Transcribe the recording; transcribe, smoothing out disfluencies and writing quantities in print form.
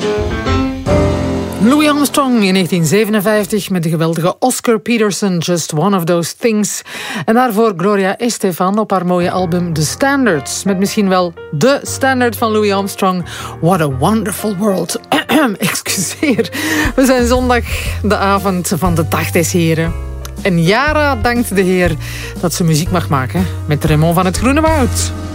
Louis Armstrong in 1957 met de geweldige Oscar Peterson, Just One of Those Things. En daarvoor Gloria Estefan op haar mooie album The Standards. Met misschien wel de standaard van Louis Armstrong. What a Wonderful World. Excuseer. We zijn zondag, de avond van de dag des heren. En Yara dankt de Heer dat ze muziek mag maken met Raymond van het Groene Woud.